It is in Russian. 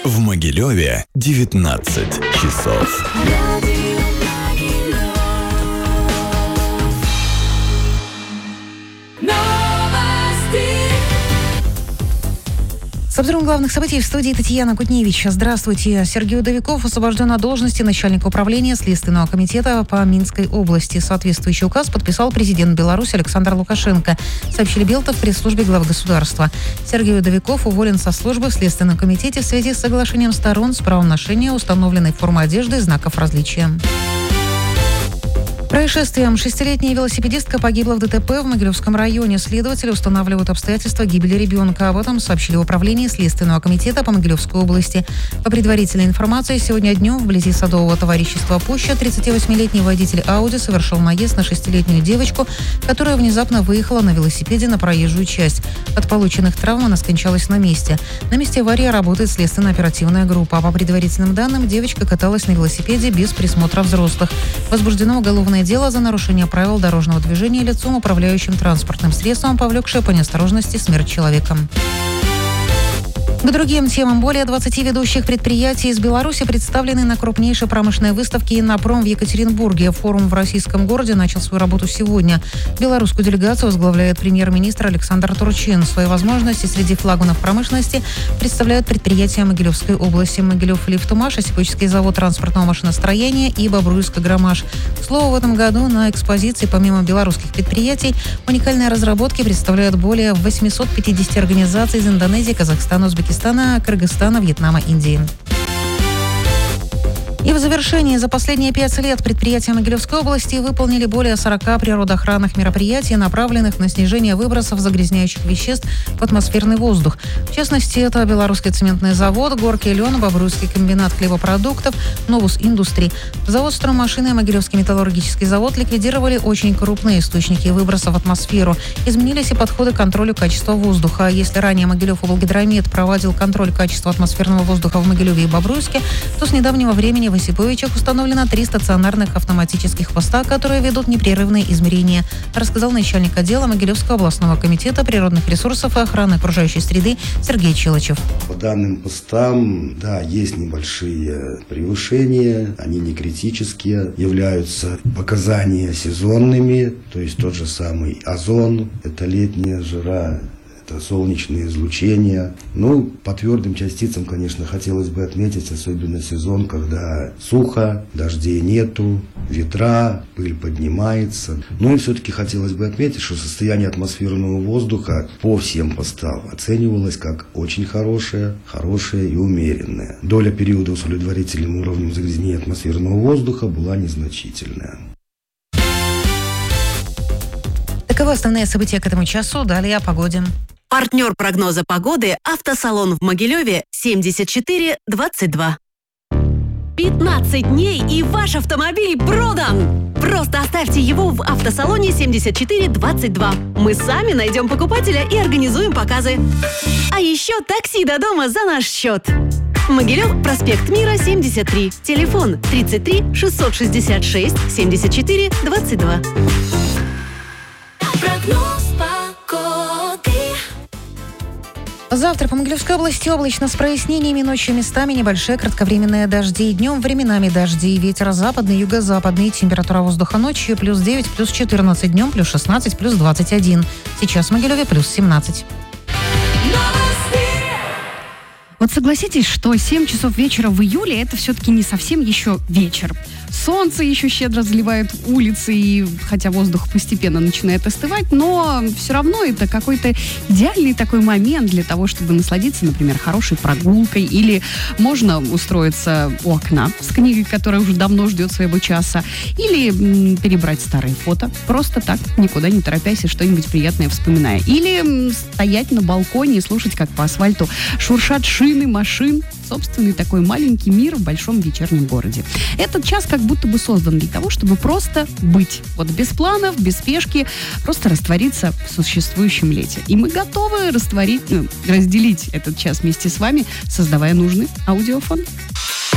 В Могилеве 19 часов. С обзором главных событий в студии Татьяна Кутневич. Здравствуйте. Сергей Удовиков освобожден от должности начальника управления Следственного комитета по Минской области. Соответствующий указ подписал президент Беларуси Александр Лукашенко, сообщили Белта в пресс-службе главы государства. Сергей Удовиков уволен со службы в Следственном комитете в связи с соглашением сторон с правом ношения установленной формы одежды и знаков различия. Происшествием 6-летняя велосипедистка погибла в ДТП в Могилевском районе. Следователи устанавливают обстоятельства гибели ребенка. Об этом сообщили в управлении Следственного комитета по Могилевской области. По предварительной информации, сегодня днем вблизи садового товарищества «Пуща» 38-летний водитель Ауди совершил наезд на 6-летнюю девочку, которая внезапно выехала на велосипеде на проезжую часть. От полученных травм она скончалась на месте. На месте аварии работает следственно-оперативная группа. А по предварительным данным, девочка каталась на велосипеде без присмотра взрослых. Возбуждено уголовное дело за нарушение правил дорожного движения лицом, управляющим транспортным средством, повлекшее по неосторожности смерть человека. К другим темам. Более 20 ведущих предприятий из Беларуси представлены на крупнейшей промышленной выставке «Иннопром» в Екатеринбурге. Форум в российском городе начал свою работу сегодня. Белорусскую делегацию возглавляет премьер-министр Александр Турчин. Свои возможности среди флагманов промышленности представляют предприятия Могилевской области: Могилев Лифтумаш, Осиповский завод транспортного машиностроения и Бобруйск-Громаш. К слову, в этом году на экспозиции помимо белорусских предприятий уникальные разработки представляют более 850 организаций из Индонезии, Казахстана, Узбекистана, Кыргызстана, Вьетнама, Индии. И в завершении, за последние 5 лет предприятия Могилевской области выполнили более 40 природоохранных мероприятий, направленных на снижение выбросов загрязняющих веществ в атмосферный воздух. В частности, это Белорусский цементный завод, Горки Лен, Бобруйский комбинат хлебопродуктов, Новус Индустри. Завод строймашины и Могилевский металлургический завод ликвидировали очень крупные источники выбросов в атмосферу. Изменились и подходы к контролю качества воздуха. Если ранее Могилев облгидромет проводил контроль качества атмосферного воздуха в Могилеве и Бобруйске, то с недавнего времени в Осиповичах установлено 3 стационарных автоматических поста, которые ведут непрерывные измерения, рассказал начальник отдела Могилевского областного комитета природных ресурсов и охраны окружающей среды Сергей Челычев. По данным постам, да, есть небольшие превышения, они не критические, являются показания сезонными, то есть тот же самый озон, это летняя жара, это солнечное излучение. Ну, по твердым частицам, конечно, хотелось бы отметить особенно сезон, когда сухо, дождей нету, ветра, пыль поднимается. Ну и все-таки хотелось бы отметить, что состояние атмосферного воздуха по всем постам оценивалось как очень хорошее и умеренное. Доля периода с удовлетворительным уровнем загрязнения атмосферного воздуха была незначительная. Таковы основные события к этому часу. Далее о погоде. Партнер прогноза погоды – автосалон в Могилеве 7422. 15 дней и ваш автомобиль продан! Просто оставьте его в автосалоне 7422. Мы сами найдем покупателя и организуем показы. А еще такси до дома за наш счет. Могилев, проспект Мира, 73. Телефон 33 666 74 22. Прогноз погоды. Завтра по Могилевской области облачно с прояснениями, ночью местами небольшие кратковременные дожди. Днем временами дожди. Ветер западный, юго-западный. Температура воздуха ночью плюс 9, плюс 14. Днем плюс 16, плюс 21. Сейчас в Могилеве плюс 17. Вот согласитесь, что 7 часов вечера в июле это все-таки не совсем еще вечер. Солнце еще щедро заливает улицы, и хотя воздух постепенно начинает остывать, но все равно это какой-то идеальный такой момент для того, чтобы насладиться, например, хорошей прогулкой, или можно устроиться у окна с книгой, которая уже давно ждет своего часа, или перебрать старые фото, просто так, никуда не торопясь и что-нибудь приятное вспоминая. Или стоять на балконе и слушать, как по асфальту шуршат шины машин. Собственный такой маленький мир в большом вечернем городе. Этот час как будто бы создан для того, чтобы просто быть. Вот без планов, без спешки, просто раствориться в существующем лете. И мы готовы разделить этот час вместе с вами, создавая нужный аудиофон.